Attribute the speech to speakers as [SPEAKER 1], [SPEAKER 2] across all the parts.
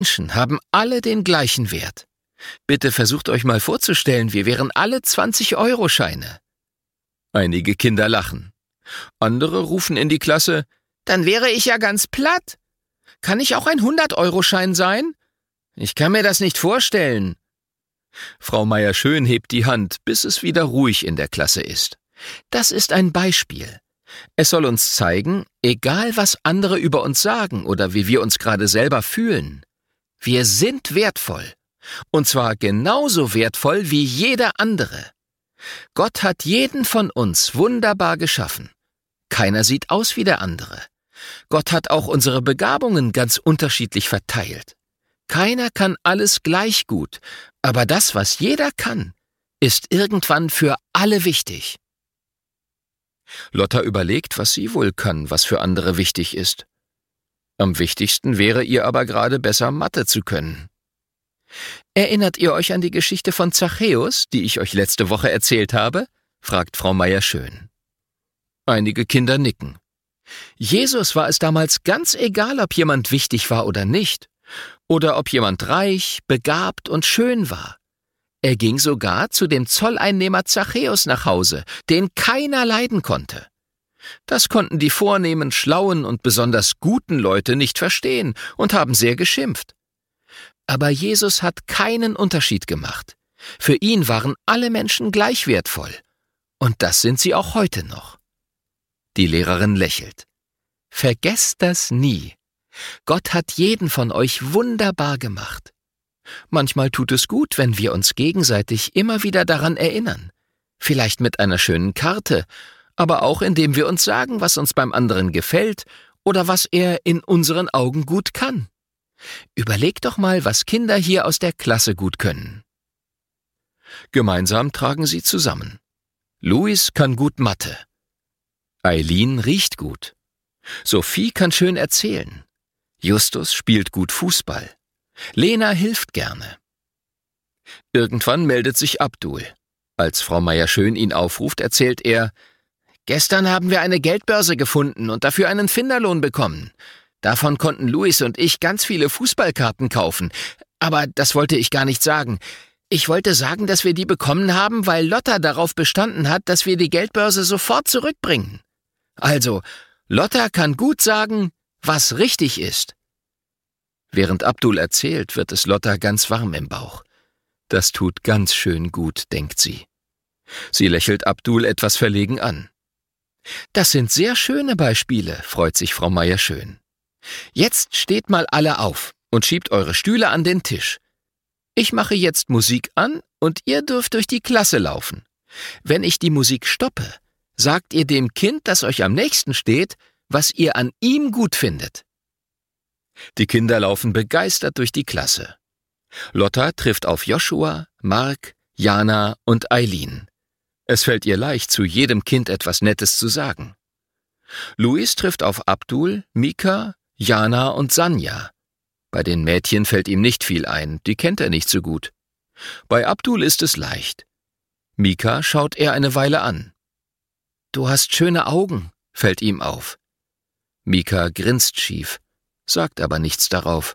[SPEAKER 1] Menschen haben alle den gleichen Wert. Bitte versucht euch mal vorzustellen, wir wären alle 20-Euro-Scheine. Einige Kinder lachen. Andere rufen in die Klasse: Dann wäre ich ja ganz platt. Kann ich auch ein 100-Euro-Schein sein? Ich kann mir das nicht vorstellen. Frau Meier-Schön hebt die Hand, bis es wieder ruhig in der Klasse ist. Das ist ein Beispiel. Es soll uns zeigen, egal was andere über uns sagen oder wie wir uns gerade selber fühlen, wir sind wertvoll. Und zwar genauso wertvoll wie jeder andere. Gott hat jeden von uns wunderbar geschaffen. Keiner sieht aus wie der andere. Gott hat auch unsere Begabungen ganz unterschiedlich verteilt. Keiner kann alles gleich gut, aber das, was jeder kann, ist irgendwann für alle wichtig. Lotta überlegt, was sie wohl kann, was für andere wichtig ist. Am wichtigsten wäre ihr aber gerade besser Mathe zu können. Erinnert ihr euch an die Geschichte von Zachäus, die ich euch letzte Woche erzählt habe? Fragt Frau Meier-Schön. Einige Kinder nicken. Jesus war es damals ganz egal, ob jemand wichtig war oder nicht, oder ob jemand reich, begabt und schön war. Er ging sogar zu dem Zolleinnehmer Zachäus nach Hause, den keiner leiden konnte. Das konnten die vornehmen, schlauen und besonders guten Leute nicht verstehen und haben sehr geschimpft. Aber Jesus hat keinen Unterschied gemacht. Für ihn waren alle Menschen gleich wertvoll. Und das sind sie auch heute noch. Die Lehrerin lächelt. Vergesst das nie. Gott hat jeden von euch wunderbar gemacht. Manchmal tut es gut, wenn wir uns gegenseitig immer wieder daran erinnern. Vielleicht mit einer schönen Karte, aber auch indem wir uns sagen, was uns beim anderen gefällt oder was er in unseren Augen gut kann. Überlegt doch mal, was Kinder hier aus der Klasse gut können. Gemeinsam tragen sie zusammen. Luis kann gut Mathe. Eileen riecht gut. Sophie kann schön erzählen. Justus spielt gut Fußball. Lena hilft gerne. Irgendwann meldet sich Abdul. Als Frau Meier-Schön ihn aufruft, erzählt er: Gestern haben wir eine Geldbörse gefunden und dafür einen Finderlohn bekommen. Davon konnten Luis und ich ganz viele Fußballkarten kaufen. Aber das wollte ich gar nicht sagen. Ich wollte sagen, dass wir die bekommen haben, weil Lotta darauf bestanden hat, dass wir die Geldbörse sofort zurückbringen. Also, Lotta kann gut sagen, was richtig ist. Während Abdul erzählt, wird es Lotta ganz warm im Bauch. Das tut ganz schön gut, denkt sie. Sie lächelt Abdul etwas verlegen an. Das sind sehr schöne Beispiele, freut sich Frau Meier-Schön. Jetzt steht mal alle auf und schiebt eure Stühle an den Tisch. Ich mache jetzt Musik an und ihr dürft durch die Klasse laufen. Wenn ich die Musik stoppe, sagt ihr dem Kind, das euch am nächsten steht, was ihr an ihm gut findet. Die Kinder laufen begeistert durch die Klasse. Lotta trifft auf Joshua, Mark, Jana und Eileen. Es fällt ihr leicht, zu jedem Kind etwas Nettes zu sagen. Luis trifft auf Abdul, Mika, Jana und Sanja. Bei den Mädchen fällt ihm nicht viel ein, die kennt er nicht so gut. Bei Abdul ist es leicht. Mika schaut er eine Weile an. »Du hast schöne Augen«, fällt ihm auf. Mika grinst schief, sagt aber nichts darauf.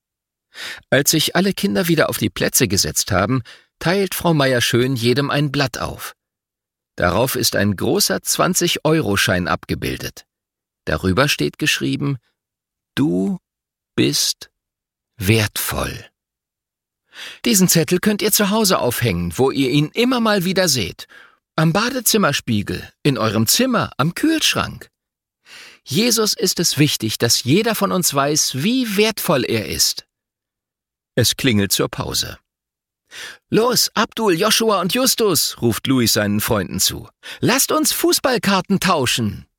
[SPEAKER 1] Als sich alle Kinder wieder auf die Plätze gesetzt haben, teilt Frau Meier-Schön jedem ein Blatt auf. Darauf ist ein großer 20-Euro-Schein abgebildet. Darüber steht geschrieben: Du bist wertvoll. Diesen Zettel könnt ihr zu Hause aufhängen, wo ihr ihn immer mal wieder seht. Am Badezimmerspiegel, in eurem Zimmer, am Kühlschrank. Jesus ist es wichtig, dass jeder von uns weiß, wie wertvoll er ist. Es klingelt zur Pause. »Los, Abdul, Joshua und Justus«, ruft Luis seinen Freunden zu. »Lasst uns Fußballkarten tauschen!«